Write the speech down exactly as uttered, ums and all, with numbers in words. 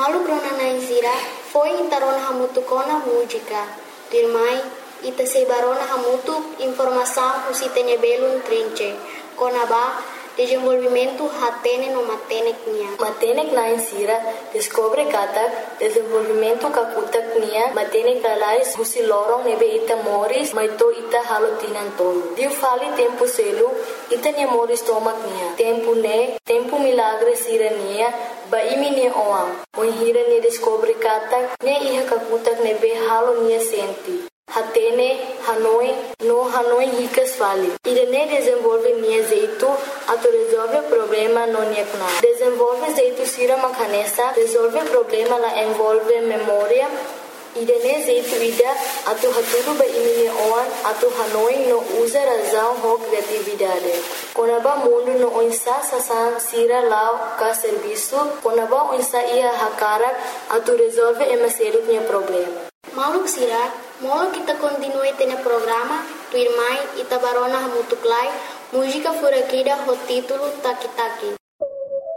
Malu grona naizira foi intarona hamutu kona música. Dirmai ita sebarona hamutu informação usitene belum trinche. Kona ba desenvolvimento hatene no matenek nia. Matenek na insira descobre katak desenvolvimento kakutak nia matenek alais husi lorong nebe ita moris maito ita halo tinan tolo. Diu fali tempo selu ita nia moris tomak nia. Tempo ne tempo milagre sira nia ba imi nia oam. Moin hira nia descobre katak ne iha kakutak nebe halo nia senti. Hatene, Hanoi, no Hanoi ricas fali. Irene desenvolve nia jeito, ato resolve problema no nia kuna. Desenvolve jeito sira makanesa, resolve problema la envolve memória. Irene jeito ida, ato haturu ba imini oan, ato Hanoi no usa razão ho criatividade. Konaba mundo no onsa sasan sira lao ka serviço, konaba onsa ia hakara, ato resolve emaseru nia problema. Mauluk sira, molo kita continue tene programa, tu irmai ita barona hamutuklai, música furakida ho título Taki Taki.